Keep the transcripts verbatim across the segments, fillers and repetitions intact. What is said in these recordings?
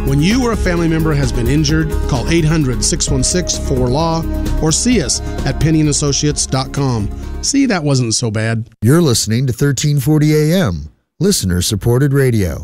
When you or a family member has been injured, call eight hundred, six one six, four L A W or see us at penny and associates dot com. See, that wasn't so bad. You're listening to thirteen forty A M, listener-supported radio.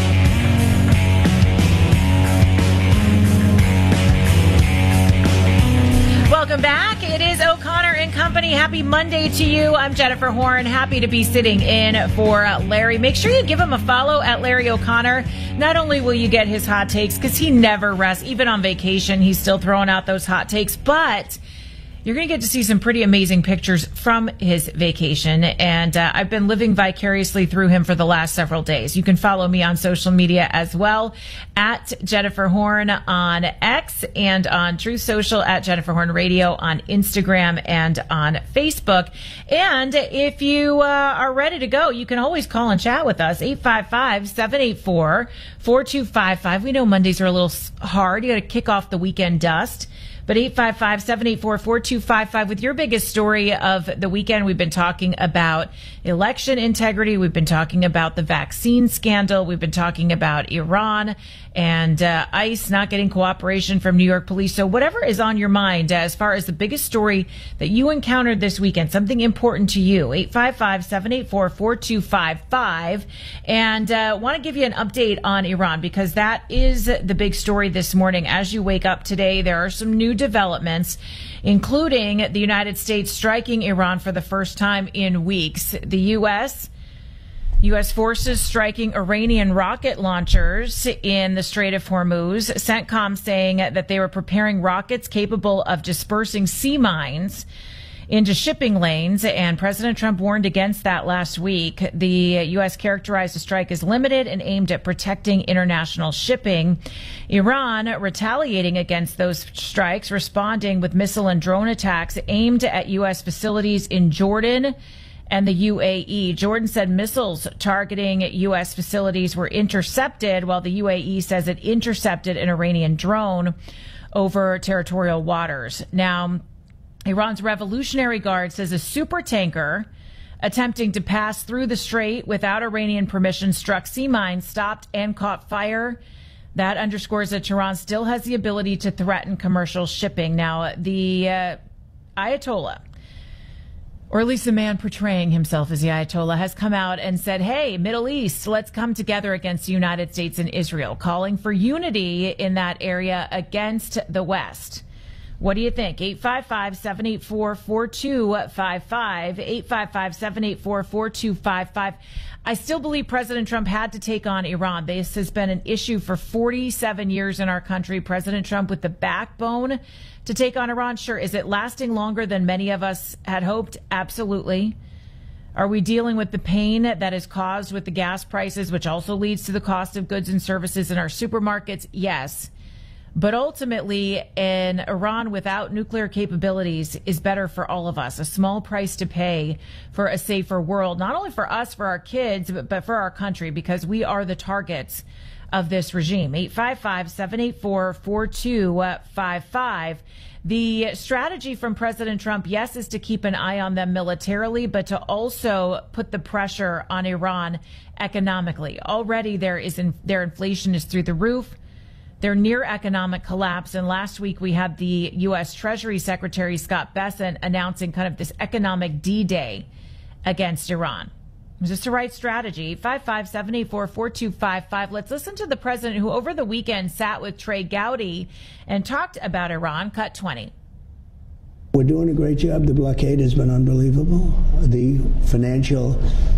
Welcome back. It is O'Connor and Company. Happy Monday to you. I'm Jennifer Horn. Happy to be sitting in for Larry. Make sure you give him a follow at Larry O'Connor. Not only will you get his hot takes, because he never rests, even on vacation, he's still throwing out those hot takes, but you're going to get to see some pretty amazing pictures from his vacation, and uh, I've been living vicariously through him for the last several days. You can follow me on social media as well, at Jennifer Horn on X and on Truth Social, at Jennifer Horn Radio on Instagram and on Facebook. And if you uh, are ready to go, you can always call and chat with us, eight five five, seven eight four, four two five five. We know Mondays are a little hard. You got to kick off the weekend dust. But eight five five, seven eight four, four two five five with your biggest story of the weekend. We've been talking about election integrity. We've been talking about the vaccine scandal. We've been talking about Iran and uh, ICE not getting cooperation from New York police. So whatever is on your mind uh, as far as the biggest story that you encountered this weekend, something important to you, eight five five, seven eight four, four two five five. And uh, want to give you an update on Iran, because that is the big story this morning. As you wake up today, there are some new developments, including the United States striking Iran for the first time in weeks. The U S U S forces striking Iranian rocket launchers in the Strait of Hormuz. CENTCOM saying that they were preparing rockets capable of dispersing sea mines into shipping lanes, and President Trump warned against that last week. The U S characterized the strike as limited and aimed at protecting international shipping. Iran retaliating against those strikes, responding with missile and drone attacks aimed at U S facilities in Jordan and the U A E. Jordan said missiles targeting U S facilities were intercepted, while the U A E says it intercepted an Iranian drone over territorial waters. Now, Iran's Revolutionary Guard says a super tanker attempting to pass through the strait without Iranian permission struck sea mines, stopped, and caught fire. That underscores that Tehran still has the ability to threaten commercial shipping. Now, the uh, Ayatollah, or at least the man portraying himself as the Ayatollah, has come out and said, hey, Middle East, let's come together against the United States and Israel, calling for unity in that area against the West. What do you think? eight five five, seven eight four, four two five five, eight five five, seven eight four, four two five five. I still believe President Trump had to take on Iran. This has been an issue for forty-seven years in our country. President Trump with the backbone to take on Iran. Sure. Is it lasting longer than many of us had hoped? Absolutely. Are we dealing with the pain that is caused with the gas prices, which also leads to the cost of goods and services in our supermarkets? Yes. But ultimately, an Iran without nuclear capabilities is better for all of us. A small price to pay for a safer world, not only for us, for our kids, but, but for our country, because we are the targets of this regime. eight five five, seven eight four, four two five five. The strategy from President Trump, yes, is to keep an eye on them militarily, but to also put the pressure on Iran economically. Already there is in, their inflation is through the roof. They're near economic collapse. And last week we had the U S Treasury Secretary Scott Bessent announcing kind of this economic D-Day against Iran. Is this the right strategy? eight five five, seven eight four, four two five five. Let's listen to the president, who over the weekend sat with Trey Gowdy and talked about Iran. Cut twenty. We're doing a great job. The blockade has been unbelievable. The financial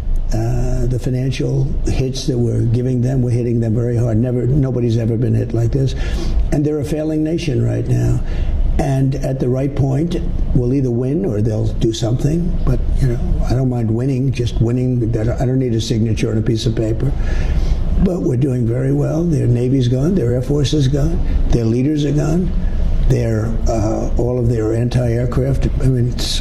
Uh, the financial hits that we're giving them, we're hitting them very hard. Never, nobody's ever been hit like this. And they're a failing nation right now. And at the right point, we'll either win or they'll do something. But, you know, I don't mind winning, just winning. I don't need a signature on a piece of paper. But we're doing very well. Their Navy's gone, their Air Force is gone, their leaders are gone, their, uh, all of their anti-aircraft. I mean, it's